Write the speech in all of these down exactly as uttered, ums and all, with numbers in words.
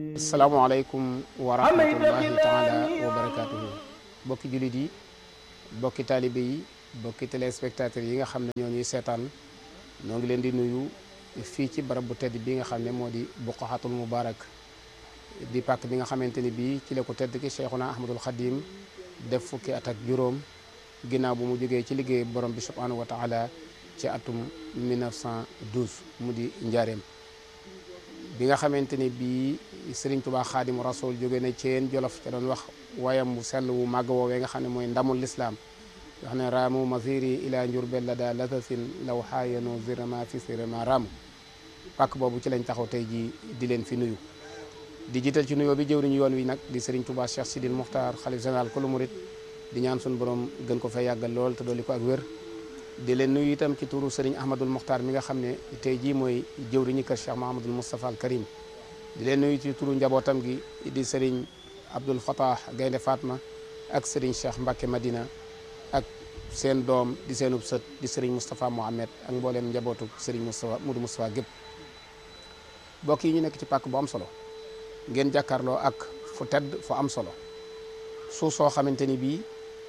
asalaamaaleykum wa rahmatullahi taala wa barakaatuhu bokki jullit yi bokki taalibe yi bokki téléspectateurs yi nga xam ne ñoo ñuy seetaan ñoo ngi leen di nuyu fii ci barab bu tedd bi nga xam ne moo di Buqahatul Mubarak di pàkk bi nga xamante ni bii ci la ko tedd ki Cheikhuna Ahmadul Khadim def fukki at ak juróom ginnaaw bu mu jógee ci liggéey borom bi subhanahu wa taala ci atum mille neuf cent douze mu di njaareem bi nga xamante ni bii Serigne Touba Xaadimu Rasul jóge na Ceen Jolof ca doon wax wayam bu sell wu màgg woowee nga xam ne mooy ndamul lislaam yoo xam ne raamu masiri ila njurbel la daa latasin law xaayano zirama fi sirama raamu pàkk boobu ci lañ taxaw tey ji di leen fi nuyu di jiital ci nuyoo bi jëwriñu yoon wi nag di Serigne Touba Cheikh Sidil Muxtaar xalif général kulu murit di ñaan suñu borom gën ko fa yàggal lool te dolli ko ak wér di leen nuyu itam ci turu Serigne Ahmadul Muxtaar mi nga xam ne tey jii mooy jëwriñu kër Cheikh Mahamadul Moustapha al Karim di leen nuyu ci turu njabootam gi di Serigne Abdoul Fatah Gaynde Fatma ak Serigne Cheikh Mbacke Madina ak seen doom di seenub sët di Serigne Moustapha Mohamed ak mbooleem njabootu Serigne Moustapha Moudou Moustapha gépp mbokk yi ñu nekk ci pàkk bu am solo ngeen jàkkaarloo ak fu tedd fu am solo suuf soo xamante ni bii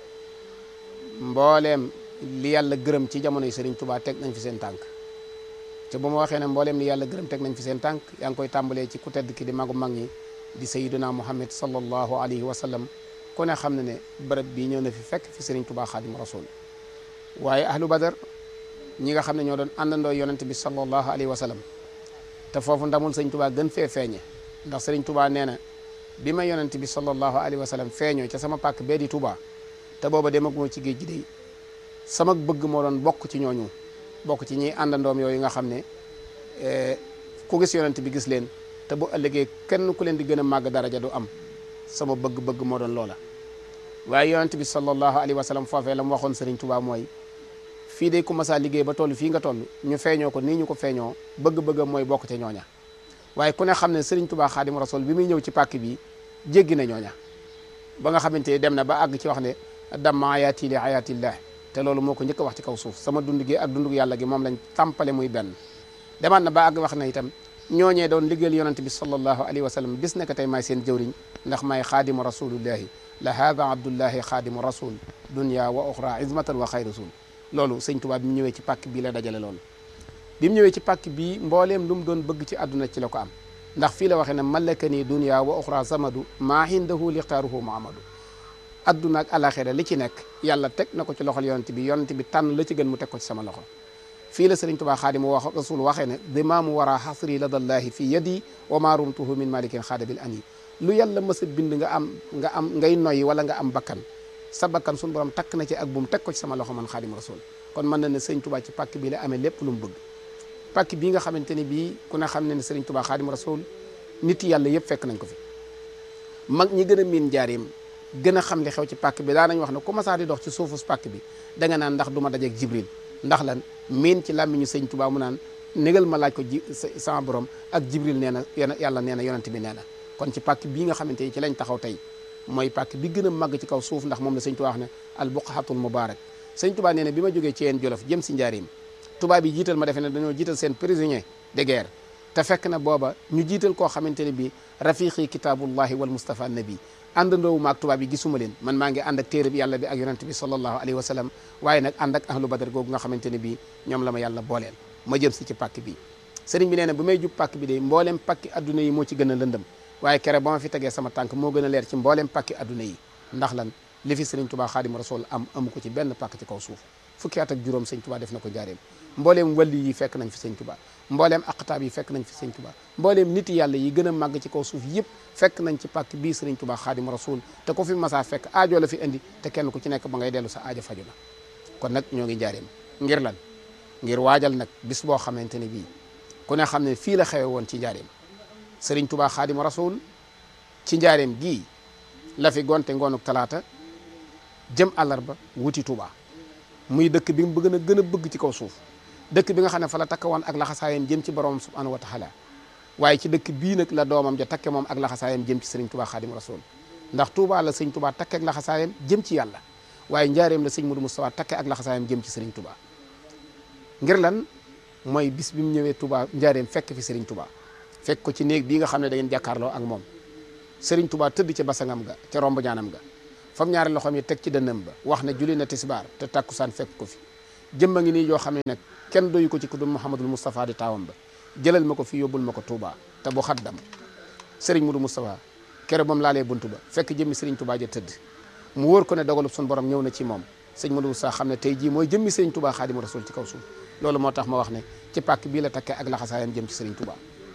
mbooleem li yàlla gërëm ci jamonoy Serigne Touba teg nañ fi seen tànk te bu ma waxee ne mbooleem li yàlla gërëm teg nañ fi seen tànk yaa ngi koy tàmbalee ci ku tedd ki di magu mag ñi di sayyiduna Muhammad sallallahu alayhi wa sallam ku ne xam ne ne bërëb bii ñëw na fi fekk fi Serigne Touba Xaadimu Rasul waaye ahlu badar ñi nga xam ne ñoo doon àndandoo yonent bi sallallahu alayhi wa sallam te foofu ndamul Serigne Touba gën fee feeñe ndax Serigne Touba nee na bi ma yonent bi sallallahu alayhi wa sallam feeñoo ca sama pàkk bee di Touba te booba demaguma ci géej gi day sama bëgg moo doon bokk ci ñooñu bokk ci ñiy àndandoom yooyu nga xam ne ku gis yonent bi gis leen te bu ëllëgee kenn ku leen di gën a màgg daraja du am sama bëgg-bëgg moo doon loola waaye yonent bi sallallahu alayhi wa sallam foofee la mu waxoon Serigne Touba mooy fii day commencé liggéey ba toll fii nga toll ñu feeñoo ko nii ñu ko feeñoo bëgg-bëggam mooy bokk ca ñooña waaye ku ne xam ne Serigne Touba Xaadimu Rasul bi muy ñëw ci pàkk bi jéggi na ñooña ba nga xamante ni dem na ba àgg ci wax ne damma ayaati li ayaatillah te loolu moo ko njëkk a wax ci kaw suuf sama dund gi ak dundu yàlla gi moom lañ tàmpale muy benn demaat na ba àgg wax na itam ñooñee doon liggéeyal yonante bi sallallahu alayhi wa sallam bis nekk tey maay seen jëwriñ ndax maay xaadimu rasulillahi la haada abdullahi xaadimu rasul dunya wa oxra izmatan wa xayr rasul loolu sëñ Tuubaa bi mu ñëwee ci pàkk bii la dajale loolu bi mu ñëwee ci pàkk bii mbooleem lu mu doon bëgg ci àdduna ci la ko am ndax fii la waxee ne malakani dunya wa oxra samadu maa hindahu lixtaaruhu muhammadu adduna ak alaxira li ci nekk yàlla teg na ko ci loxol yonent bi yonent bi tànn la ci gën mu teg ko ci sama loxo fii la Sëriñ Tuubaa Xaadimu wax rasul waxee ne dimaamu wara xasri ladallahi fi yadi wa ma rumtuhu min malikin xaadabil ani lu yàlla mës a bind nga am nga am ngay noyyi wala nga am bakkan sa bakkan suñu borom takk na ci ak bu mu teg ko ci sama loxo man Xaadimu Rasul kon mën na ne Sëriñ Tuubaa ci pàkk bii la amee lépp lu mu bëgg pàkk bii nga xamante ni bii ku ne xam ne ne Sëriñ Tuubaa Xaadimu Rasul nit yàlla yëpp fekk nañ ko fi mag ñi gën a miin njaareem gën a xam li xew ci pàkk bi daanañ wax ne ku masaa di dox ci suufu pàkk bi da nga naan ndax du ma dajeeg Jibril ndax lan miin ci làmmiñu Sëñ Tuubaa mu naan négal ma laaj ko ji sama borom ak Jibril nee na yàlla nee na yonent bi nee na kon ci pàkk bii nga xamante ni ci lañ taxaw tey mooy pàkk bi gën a màgg ci kaw suuf ndax moom la Sëñ Tuubaa wax ne al buqahatul mubarak Sëñ Tuubaa nee na bi ma jógee ci yeen Jolof jëm si njaareem tubaab bi jiital ma defe ne dañoo jiital seen prisonnier de guerre te fekk na booba ñu jiital koo xamante ne bi rafiqi kitaabullahi wal mustafa nabi àndandoowu maag tubaab yi gisuma leen man maa ngi ànd ak téere bi yàlla bi ak yonent bi sallallahu alayhi wa sallam waaye nag ànd ak ahlu badar googu nga xamante ne bii ñoom la ma yàlla booleel ma jëm si ci pàkk bi sëriñ bi nee na bu may jub pàkk bi de mbooleem pàkki adduna yi moo ci gën a lëndëm waaye kere ba ma fi tegee sama tànk moo gën a leer ci mbooleem pàkki adduna yi ndax lan li fi sëriñ Tuubaa Xaadimu Rasuul am amu ko ci benn pàkk ci kaw suuf fukki at ak juróom sëñ Tuubaa def na ko jaareem mbooleem wàlli yi fekk nañ fi sëñ Tuubaa mbooleem aqtaab yi fekk nañ fi sëñ Tuubaa mbooleem nit yàlla yi gën a màgg ci kaw suuf yëpp fekk nañ ci pàkk bii sëriñ Tuubaa Xaadimu Rasuul te ko fi masaa fekk aajo la fi indi te kenn ku ci nekk ba ngay dellu sa aajo faju na kon nag ñoo ngi jaareem ngir lan ngir waajal nag bis boo xamante ne bii ku ne xam ne fii la xewe woon ci njaareem sëriñ Tuubaa Xaadimu Rasuul ci njaareem gii la fi gonte ngoonuk talaata jëm àllarba wuti Tuubaa muy dëkk bi mu bëgg na gën a bëgg ci kaw suuf dëkk bi nga xam ne fa la takk woon ak laxasaayam jëm ci borom subhanahu wa taala waaye ci dëkk bii nag la doomam ja takke moom ak laxasaayam jëm ci sëriñ Tuubaa Xaadimu Rasuul ndax Tuubaa la sëriñ Tuubaa takke ak laxasaayam jëm ci yàlla waaye njaareem la sëriñ Mudu Mustafaa takke ak laxasaayam jëm ci sëriñ Tuubaa ngir lan mooy bis bi mu ñëwee Tuubaa njaareem fekk fi sëriñ Tuubaa fekk ko ci néeg bii nga xam ne da ngeen jàkkaarloo ak moom sëriñ Tuubaa tëdd ca basangam ga ca romb ñaanam ga fam ñaari loxoom yi teg ci dënnam ba wax ne julli na tisbaar te tàkkusaan fekk ko fi jëmma ngi nii yoo xam ne nag kenn doyu ko ci ku dul Mouhamadul Moustapha di taawam ba jëlal ma ko fi yóbbul ma ko Touba te bu xaddam sëriñ Mudu Moustapha kere moom laalee buntu ba fekk jëmmi sëriñ Touba ja tëdd mu wóor ko ne dogalub sun borom ñëw na ci moom sëñ Mudu Moustapha xam ne tey jii mooy jëmmi sëriñ Touba Xaadimu Rasuul ci kaw suuf loolu moo tax ma wax ne ci pàkk bii la takkee ak laxasaayam jëm ci sëriñ Touba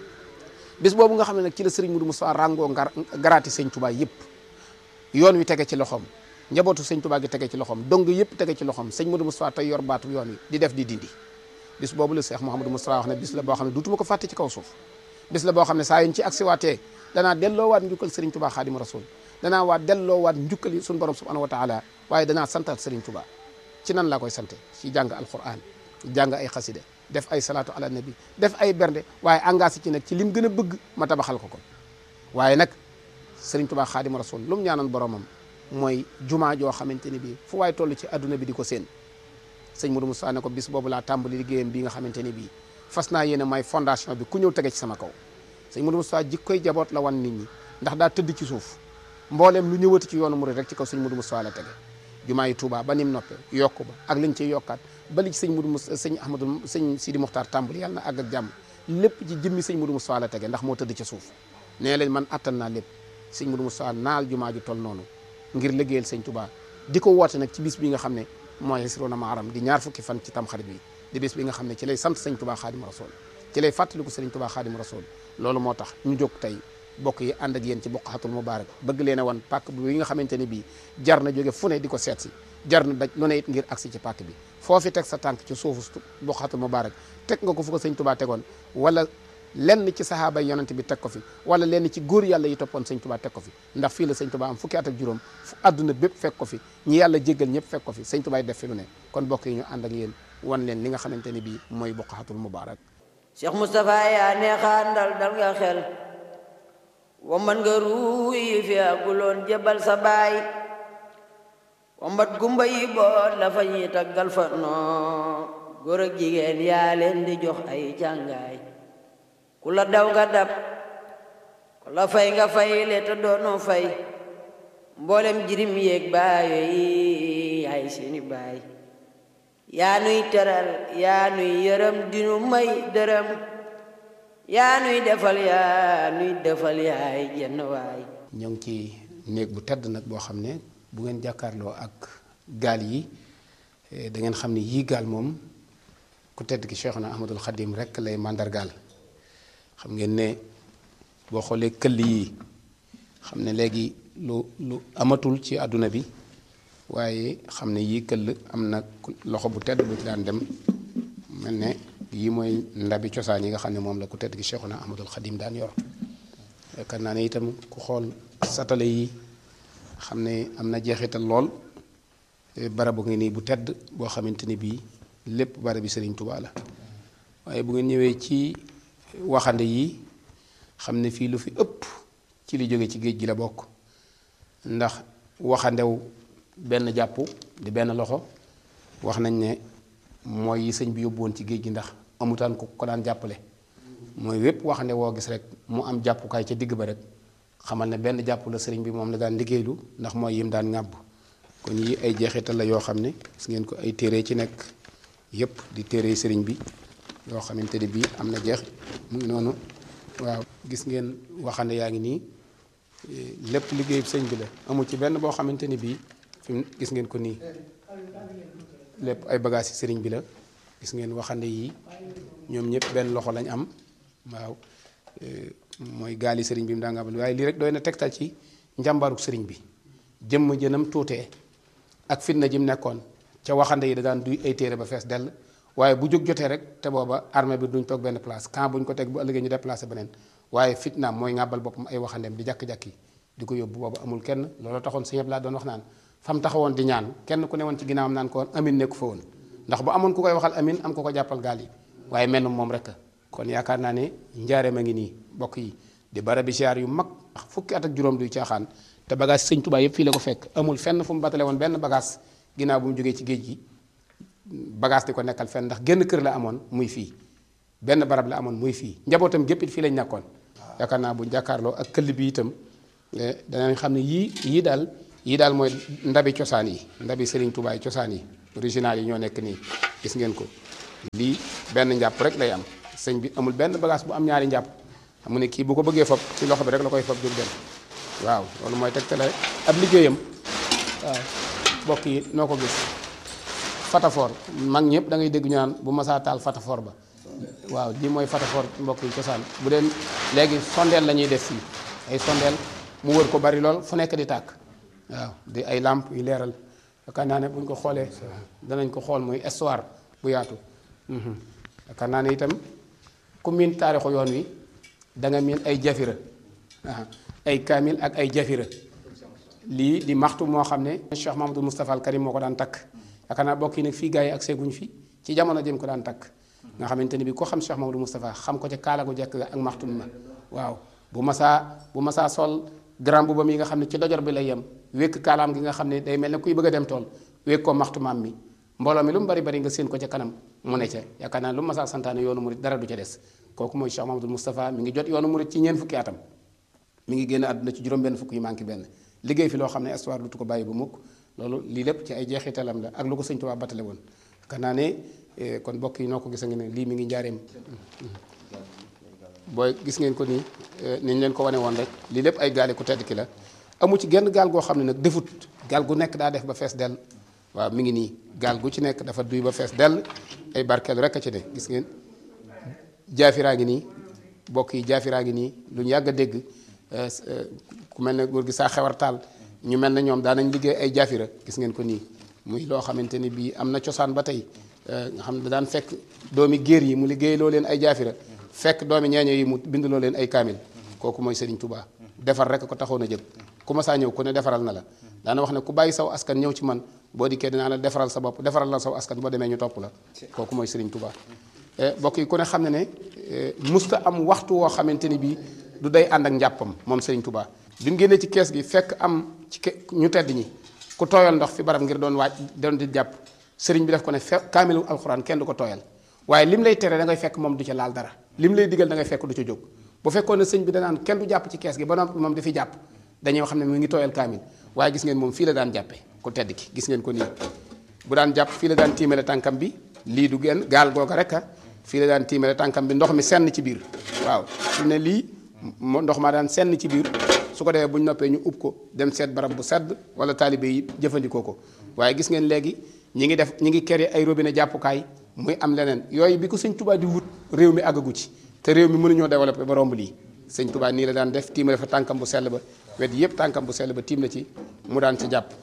bis boobu nga xam ne nag ci la sëriñ Mudu Moustapha ràngoo ngar garaati sëñ Touba yëpp yoon wi tege ci loxoom njabootu sëñ Touba gi tege ci loxoom dong yëpp tege ci loxoom sëñ Mudu Moustapha tey yor baatu yoon wi di def di dindi bis boobu la Cheikh Mouhamadou Moustapha wax ne bis la boo xam ne duutuma ko fàtte ci kaw suuf bis la boo xam ne saa yuñ ci agsiwaatee danaa delloowaat njukkal sëriñ Touba Xaadimu Rasuul danaa waat delloowaat njukkal yi suñu borom subhanahu wa taala waaye danaa santaat sëriñ Touba ci nan laa koy sante ci jàng alquran jàng ay xaside def ay salaatu ala nabi def ay bernde waaye engagé ci nag ci lim gën a bëgg ma tabaxal ko ko waaye nag sëriñ Touba Xaadimu Rasuul lu mu ñaanoon boromam mooy jumaa joo xamante ni bii fu waay toll ci adduna bi di ko séen sëñ Modou Moustapha ne ko bis boobu laa tàmbali liggéeyam bii nga xamante ni bii fas naa yéene may fondation bi ku ñëw tege ci sama kaw sëñ Modou Moustapha jikkoy jaboot la wan nit ñi ndax daa tëdd ci suuf mbooleem lu ñëwati ci yoonu murid rek ci kaw sëñ Modou Moustapha la tege jumaa yi Touba ba nim noppe yokku ba ak lañ ciy yokkaat ba li ci sëñ Modou Moustapha sëñ Ahmadou sëñ Sidi Mokhtar tàmbali yàlla na àgg ak jàmm lépp ci jëmmi sëñ Modou Moustapha la tege ndax moo tëdd ci suuf nee leen man attan naa lépp sëñ Modou Moustapha naal jumaa ju toll noonu ngir liggéeyal sëñ Touba di ko woote nag ci bis bi nga xam ne mooy Isrona Muharram di ñaar fukki fan ci tamxarit bi di bis bi nga xam ne ci lay sant sëñ Touba Xaadimu Rasuul ci lay fàttaliku sëriñ Touba Xaadimu Rasuul loolu moo tax ñu jóg tey bokk yi ànd ak yéen ci Buqatul Mubaarak bëgg leen a wan pàkk bi nga xamante ne bii jar na jóge fu ne di ko seet si jar na daj lu ne it ngir agsi ci pàkk bi foofi teg sa tànk ci suufu Buqatul Mubaarak teg nga ko fu ko sëñ Touba tegoon wala lenn ci sahaaba yi yonent bi teg ko fi wala lenn ci góor yàlla yi toppoon sëñ Touba teg ko fi ndax fii la sëñ Touba am fukki at ak juróom fu àdduna bépp fekk ko fi ñi yàlla jéggal ñëpp fekk ko fi sëñ Touba def fi lu ne kon bokk yi ñu ànd ak yéen wan leen li nga xamante ne bii mooy Buqatul Mubaarak Cheikh Moustapha yaa neexaan dal dal nga xel wambat nga ruuyi fi aguloon jebal sa baay wambat gumba yi boot la fa ñuy taggal fa noo góor ak jigéen yaa leen di jox ay càngaay ku la daw nga dab ku la fay nga fay le te doonoo fay mboolem jirim yéeg baayo yi yaay seeni baay yaa nuy teral yaa nuy yërëm dinu may dërëm yaa nuy defal yaa nuy defal yaay jenn waay ñoo ngi ci néeg bu tedd nag boo xam ne bu ngeen jàkkaarloo ak gaal yi da ngeen xam ne yii gaal moom ku tedd ki Cheikhuna Ahmadul Khadim rek lay màndargaal xam ngeen ne boo xoolee këll yi xam ne léegi lu lu amatul ci àdduna bi waaye xam ne yii këll am na loxo bu tedd bu ci daan dem mel ne yii mooy ndabi cosaan yi nga xam ne moom la ku tedd ki Cheikhuna Ahmadul Khadim daan yor yaakaar naa ne itam ku xool satale yi xam ne am na jeexital lool barabu ngi nii bu tedd boo xamante ni bii lépp barabi Sëriñ Tuubaa la waaye bu ngeen ñëwee ci waxande yi xam ne fii lu fi ëpp ci li jóge ci géej gi la bokk ndax waxandew benn jàpp di benn loxo wax nañ ne mooy yi sëñ bi yóbbu woon ci géej gi ndax amutaan ku ko daan jàppale mooy wépp waxande woo gis rek mu am jàppukaay ca digg ba rek xamal ne benn jàpp la sëriñ bi moom la daan liggéeylu ndax mooy yim daan ŋàbb kon yi ay jeexital la yoo xam ne gis ngeen ko ay téere ci nekk yépp di téere sëriñ bi yoo xamante ne bii am na jeex mu ngi noonu waaw gis ngeen waxande yaa ngi nii lépp liggéeyu sëñ bi la amul ci benn boo xamante ni bii fi mu gis ngeen ko nii lépp ay bagages yi sëriñ bi la gis ngeen waxande yi ñoom ñëpp benn loxo lañ am waaw mooy gaali sëriñ bi mu daa nga abal waaye lii rek doy na tegtal ci njàmbaaruk sëriñ bi jëmm jënam tuutee ak fitna ji mu nekkoon ca waxande yi da daan duy ay téere ba fees dell waaye bu jóg jotee rek te booba armée bi duñ toog benn place quand buñ ko teg bu ëllëgee ñu déplacé beneen waaye fitnaam mooy ŋàbbal boppam ay waxandeem di jàkk-jàkk yi di ko yóbbu booba amul kenn loolu taxoon sëñ Abdu Lahat doon wax naan fam taxawoon di ñaan kenn ku ne woon ci ginnaawam naan ko amin nekku fa woon ndax bu amoon ku koy waxal amin am ko ko jàppal gaal yi waaye menn moom rek kon yaakaar naa ne njaareem a ngi nii bokk yi di barabi siyaar yu mag fukki at ak juróom duy caaxaan te bagage sëñ Tuubaa yëpp fii la ko fekk amul fenn fu mu batale woon benn bagage ginnaaw bu mu jógee ci géej gi bagage di ko nekkal fenn ndax génn kër la amoon muy fii benn barab la amoon muy fii njabootam gépp it fii lañ nekkoon yaakaar naa bu jàkkaarloo ak këll bi itam danañ xam ne yii yii daal yii daal mooy ndabi cosaan yi ndabi Serigne Touba yi cosaan yi original yi ñoo nekk nii gis ngeen ko lii benn njàpp rek lay am sëñ bi amul benn bagage bu am ñaari njàpp mu ne kii bu ko bëggee fob ci loxo bi rek la koy fob jóg dem waaw loolu mooy tegtale ab liggéeyam waaw mbokk yi noo ko gis fatafoor mag ñëpp da ngay dégg ñu naan bu masaa taal fatafoor ba waaw lii mooy fatafoor mbokk yi cosaan bu dee léegi sondeel la ñuy def fii ay sondeel mu wër ko bari lool fu nekk di tàkk waaw di ay làmp yu leeral yaakaar naa ne buñ ko xoolee danañ ko xool muy histoire bu yaatu yaakaar naa ne itam ku miin taarixu yoon wi da nga miin ay jafira ay kaamil ak ay jafira lii di maxtu moo xam ne Cheikh Mahamadou Moustapha al Karim moo ko daan takk yaakaar naa bokk yi nag fii gars yi ak seeguñ fi ci jamono jëm ko daan takk nga xamante ni bi ko xam Cheikh Mahamadou Moustapha xam ko ca kaala gu jekk ga ak maxtu ma waaw bu masaa bu masaa sol grand bu ba mi nga xam ne ci dojor bi lay yem wékk kaalaam gi nga xam ne day mel ne kuy bëgg a dem tool wékk ko maxtu maam mi mbooloo mi lu mu bari bari nga séen ko ca kanam mu ne ca yaakaar naa lu mu masaa santaane yoonu murit dara du ca des kooku mooy Cheikh Mahamadou Moustapha mi ngi jot yoonu murit ci ñeent fukki atam mi ngi génn àdduna ci juróom-benn fukk yu manqué benn liggéey fi loo xam ne histoire du ko bàyyi bu mukk loolu lii lépp ci ay jeexitalam la ak lu ko sëñ Tuubaa batale woon yaakaar naa ne kon mbokk yi noo ko gisa ngi ne lii mi ngi njaareem booy gis ngeen ko nii niñ leen ko wane woon rek lii lépp ay gaali ku tedd ki la amu ci genn gaal goo xam ne nag defut gaal gu nekk daa def ba fees dell waaw mi ngi nii gaal gu ci nekk dafa duy ba fees dell ay barkeelu rek a ci ne gis ngeen jaafiraa ngi nii bokk yi jaafiraa ngi nii lu ñu yàgg a dégg ku mel ne góor gi saa xewar taal ñu mel ne ñoom daanañ liggéey ay jaafira gis ngeen ko nii muy loo xamante ni bii am na cosaan ba tey nga xam ne daan fekk doomi géer yi mu liggéey loo leen ay jaafira fekk doomi ñeeño yi mu bind loo leen ay kaamil kooku mooy Serigne Touba defar rek ko taxoon a jël ku ma saa ñëw ku ne defaral na la daana wax ne ku bàyyi saw askan ñëw ci man boo dikkee dinaa la defaral sa bopp defaral la saw askan boo demee ñu topp la kooku mooy Serigne Touba bokk yi ku ne xam ne ne musta am waxtu woo xamante ni bii du day ànd ak njàppam moom Serigne Touba bi mu génnee ci kees gi fekk am ci ñu tedd ñi ku tooyal ndox fi barab ngir doon waaj doon di jàpp Serigne bi def ko ne fe kaamilu alxuraan kenn du ko tooyal waaye lim lay tere da ngay fekk moom du ca laal dara lim lay digal da ngay fekk du ca jóg bu fekkoon ne sëñ bi danaan kenn du jàpp ci kees gi ba noppi moom dafi jàpp dañuy xam ne mu ngi tooyal kaamil waaye gis ngeen moom fii la daan jàppe ku tedd ki gis ngeen ko nii bu daan jàpp fii la daan tiimale tànkam bi lii du genn gaal googa rek fii la daan tiimale tànkam bi ndox mi senn ci biir waaw fi ne lii ndox maa daan senn ci biir su ko defee bu ñu noppee ñu ub ko dem seet barab bu sedd wala taalibe yi jëfandikoo ko waaye gis ngeen léegi ñi ngi def ñi ngi kere ay robinet jàppukaay muy am leneen yooyu bi ko sëñ Touba di wut réew mi àggagu ci te réew mi mënuñoo développé ba romb lii sëñ Touba nii la daan def tiimale fa tànkam bu sell ba wet yëpp tànkam bu sell ba tiim na ci mu daan ci jàpp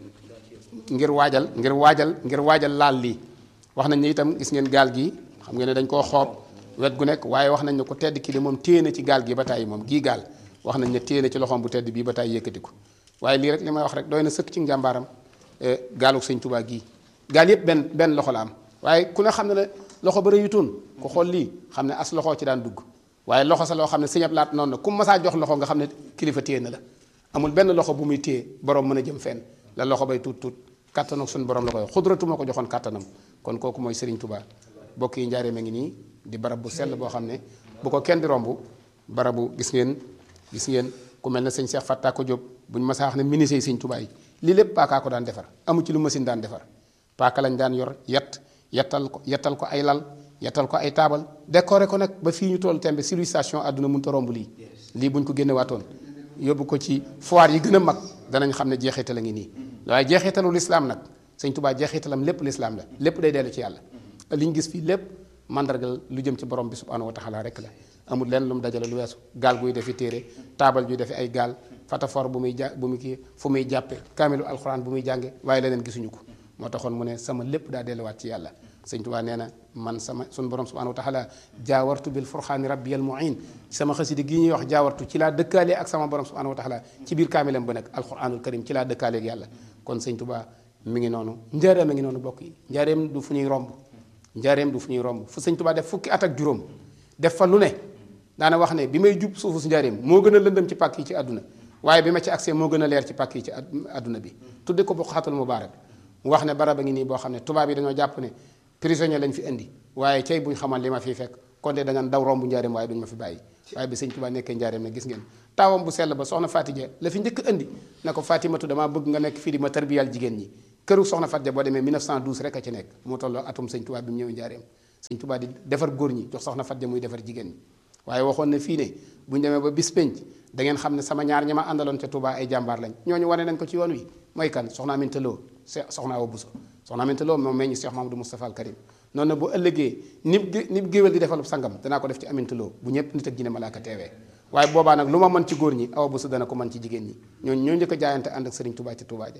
ngir waajal ngir waajal ngir waajal laal lii wax nañ ne itam gis ngeen gaal gi xam ngeen ne dañ koo xoob wet gu nekk waaye wax nañ ne ko tedd ki de moom téye na ci gaal gi ba tàyyi moom gii gaal wax nañ ne téye na ci loxoom bu tedd bii ba tàyyi yëkkati ko waaye lii rek li may wax rek doy na sëkk ci njàmbaaram gaalu sëñ Touba gii gaal yëpp benn benn loxo la am waaye ku ne xam ne ne loxo ba rëyutoon ku xool lii xam ne as loxo ci daan dugg waaye loxo sa loo xam ne sëñ Abdu Lahat noonu na ku masaa jox loxo nga xam ne kilifa téye na la amul benn loxo bu muy téye borom mën a jëm fenn la loxo bay tuut tuut kattanam suñu borom la koy xudratu moo ko joxoon kattanam kon kooku mooy Serigne Touba bokk yi njaareem a ngi nii di barab bu sell boo xam ne bu ko kenn di romb barabu gis ngeen gis ngeen ku mel ne sëñ Cheikh Fatta ko Diop buñ masaa wax ne ministre yi sëñ Touba yi lii lépp paakaa ko daan defar amu ci lu machine daan defar paaka lañ daan yor yet yettal ko yettal ko ay lal yettal ko ay taabal décoré ko nag ba fii ñu toll tembe civilisation àdduna mënut a romb lii lii buñ ko génne waatoon yóbbu ko ci foire yi gën a mag danañ xam ne jeexital a ngi nii waaye jeexitalu lislaam nag sëñ Touba jeexitalam lépp lislaam la lépp day dellu ci yàlla li ñu gis fii lépp mandargal lu jëm ci borom bi subhanahu wa taala rek la amul lenn lu mu dajale lu weesu gaal guy defi téere taabal juy defi ay gaal fatafor bu muy ja bu muy kii fu muy jàppe kaamilu alxuraan bu muy jànge waaye leneen gisuñu ko moo taxoon mu ne sama lépp daa delluwaat ci yàlla sëñ Tuubaa nee na man sama suñu borom subhanahu wa taala jaawartu bil furxaani rabbiyal muin sama xasidi gi ñuy wax jaawartu ci laa dëkkaalee ak sama borom subhanahu wa taala ci biir kaamilam ba nag alxuraanul karim ci laa dëkkaalee ak yàlla kon sëñ Tuubaa mi ngi noonu njaareem a ngi noonu bokk yi njaareem du fu ñuy romb njaareem du fu ñuy romb fu sëñ Tuubaa def fukki at ak juróom def fa lu ne daana wax ne bi may jub suufu su njaareem moo gën a lëndëm ci pàkk yi ci àdduna waaye bi ma ci accès moo gën a leer ci pàkk yi ci àdduna bi tudde ko Buqaatul Mubaarak mu wax ne barab a ngi nii boo xam ne tubaab yi dañoo jàpp ne prisonnier lañ fi indi waaye cey buñ xamal li ma fiy fekk kon de da nga daw rombu njaareem waaye duñ ma fi bàyyi waaye bi sëñ Tuubaa nekkee njaareem nag gis ngeen taawam bu sell ba soxna Fatija la fi njëkk andi na ko Fatimatu damaa bëgg nga nekk fii di ma tarbiyal jigéen ñi këru soxna Fatija boo demee mille neuf cent douze rek a ci nekk moo tolloo atum sëñ Tuubaa bi mu ñëw njaareem sëñ Tuubaa di defar góor ñi jox soxna Fatija muy defar jigéen ñi waaye waxoon na fii ne buñ demee ba bis penc da ngeen xam ne sama ñaar ñi ma àndaloon ca Touba ay jàmbaar lañ ñooñu wane nañ ko ci yoon wi mooy kan soxna Aminta Lo soxna Awa Bousso soxna Aminta Lo moom meññ Cheikh Mamadou Moustapha al Karim noonu na bu ëllëgee nib nib géwél di defalub sangam danaa ko def ci Aminta Lo bu ñëpp nit ak jinne malaaka teewee waaye boobaa nag lu ma mën ci góor ñi Awa Bousso dana ko mën ci jigéen ñi ñooñu ñoo njëkk a jaayante ànd ak Serigne Touba ci Touba ja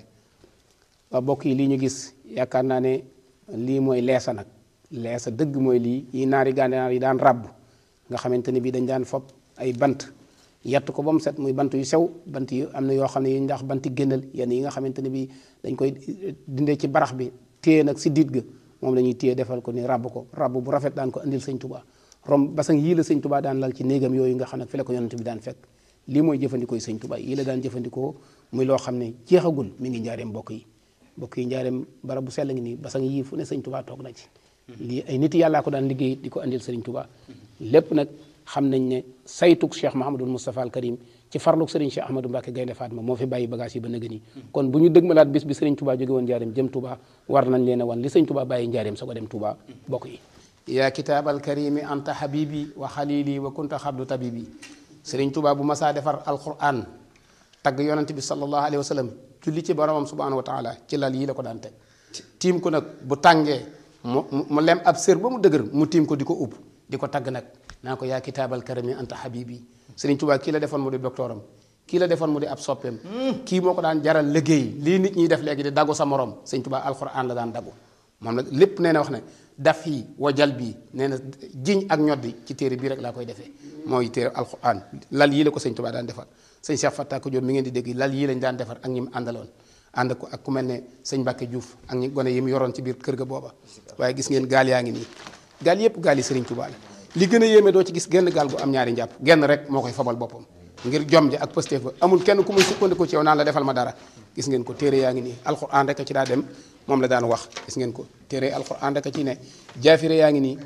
waaw bokk yi lii ñu gis yaakaar naa ne lii mooy leesa nag leesa dëgg mooy lii yi naari gànnaar yi daan ràbb nga xamante ne bii dañ daan fob ay bant yett ko ba mu set muy bant yu sew bant yu am na yoo xam ne yi ndax banti génnal yenn yi nga xamante ne bii dañ koy dindee ci barax bi téye nag si diit ga moom la ñuy téye defal ko ni ràbb ko ràbb bu rafet daan ko andil sëñ Touba rom basang yii la sëñ Touba daan lal ci néegam yooyu nga xam ne fi la ko yonent bi daan fekk lii mooy jëfandikoo sëñ Touba yii la daan jëfandikoo muy loo xam ne jeexagul mi ngi njaareem mbokk yi mbokk yi njaareem barab bu sell ngi nii basang yii fu ne sëñ Touba toog na ci lii ay nit yàllaa ko daan liggéey di ko andil sëriñ Touba lépp nag xam nañ ne saytug Cheikh Mahamadul Moustapha al Karim ci farlug sëriñ Cheikh Ahmadou Mbacke Gaynde Fatma moo fi bàyyi bagage yi ba nëgën yi kon bu ñu dëgmalaat bis bi sëriñ Touba jóge woon njaareem jëm Touba war nañ leen a wan li sëriñ Touba bàyyi njaareem soo ko dem Touba bokk yi yaa kitaab al karimi anta habibi wa xalili wa kunta xabdu tabibi sëriñ Touba bu masaa defar alquran tagg yonante bi sallallahu alayhi wa sallam julli ci boromam subhanahu wa taala ci lal yii la ko daan teg tiim ko nag bu tàngee mu mu lem ab sër ba mu dëgër mu tiim ko di ko upp di ko tagg nag naa ko yaa kitaabal karami anta habibi Sëriñ Tuubaa kii la defoon mu di doctoram kii la defoon mu di ab soppeem kii moo ko daan jaral liggéey lii nit ñiy def léegi di dagu sa morom Sëriñ Tuubaa alxuraan la daan dagu moom la lépp nee na wax ne daf yi wajal bii nee na jiñ ak ñoddi ci téere bii rek laa koy defee mooy téere alxuraan lal yii la ko Sëriñ Tuubaa daan defar sëñ Cheikh Fatak Diop mi ngeen di dégg lal yii lañ daan defar ak ñi mu àndaloon ànd ko ak ku mel ne sëñ Mbacke Diouf ak ñi gone yi mu yoroon ci biir kër ga booba waaye gis ngeen gaal yaa ngi nii gaal yëpp gaal yi Sëriñ Tuubaa la li gën a yéeme doo ci gis genn gaal gu am ñaari njàpp genn rek moo koy fabal boppam ngir jom ja ak pësteef ba amul kenn ku muy sukkandiku ci yow naan la defal ma dara gis ngeen ko téere yaa ngi nii alxuraan rek a ci daa dem moom la daan wax gis ngeen ko téere alxuraan rek a ci ne jaafire yaa ngi nii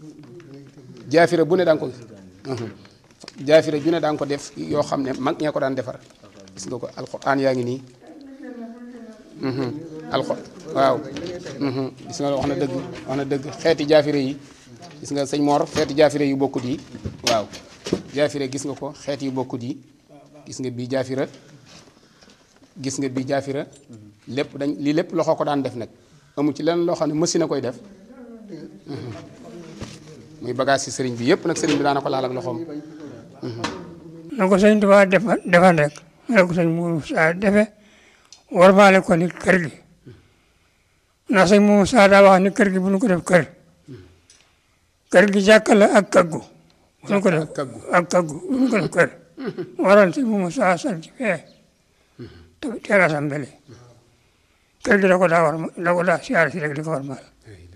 jaafire bu ne daan ko jaafire ju ne daan ko def yoo xam ne mag ñee ko daan defar gis nga ko alxuraan yaa ngi nii alxuraan waaw gis nga wax na dëgg wax na dëgg xeeti jaafire yi gis nga sëñ Mor xeeti jaafire yu bokkut yi waaw jaafire gis nga ko xeet yu bokkut yi gis nga bii jaafira gis nga bii jaafira lépp dañ lii lépp loxo ko daan def nag amu ci leneen loo xam ne machine a koy def muy bagage ci sëriñ bi yëpp nag sëriñ bi daana ko laal ak loxoom na ko sëñ Tuubaa defal defal rek na ko sëñ Moussa defe war maale ko ni kër gi ndax sëñ Moussa daa wax ni kër gi bu ñu ko def kër kër gi jàkka la ak kaggu bu ñu ko def ak kaggu bu ñu ko def kër waral sëñ Moussa sant fee te terasam bele kër gi da ko daa war da ko daa siyaar si rek di ko war maal